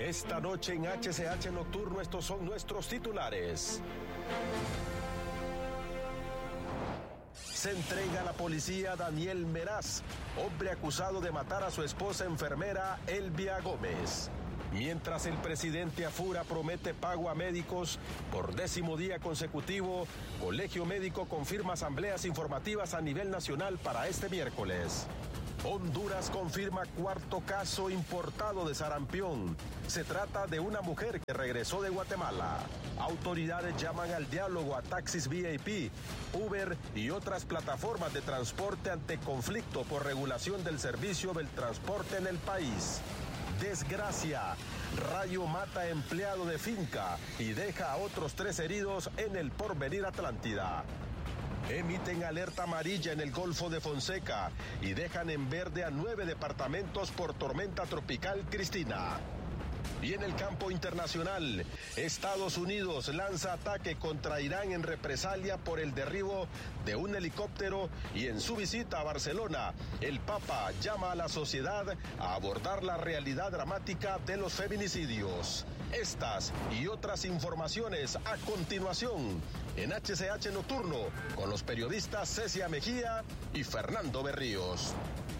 Esta noche en HCH Nocturno estos son nuestros titulares. Se entrega a la policía Daniel Meraz, hombre acusado de matar a su esposa enfermera Elvia Gómez. Mientras el presidente Afura promete pago a médicos, por 10º día consecutivo, Colegio Médico confirma asambleas informativas a nivel nacional para este miércoles. Honduras confirma 4º caso importado de sarampión. Se trata de una mujer que regresó de Guatemala. Autoridades llaman al diálogo a taxis VIP, Uber y otras plataformas de transporte ante conflicto por regulación del servicio del transporte en el país. Desgracia. Rayo mata a empleado de finca y deja a otros 3 heridos en el Porvenir Atlántida. Emiten alerta amarilla en el Golfo de Fonseca y dejan en verde a 9 departamentos por tormenta tropical Cristina. Y en el campo internacional, Estados Unidos lanza ataque contra Irán en represalia por el derribo de un helicóptero y en su visita a Barcelona, el Papa llama a la sociedad a abordar la realidad dramática de los feminicidios. Estas y otras informaciones a continuación en HCH Nocturno con los periodistas Cecia Mejía y Fernando Berríos.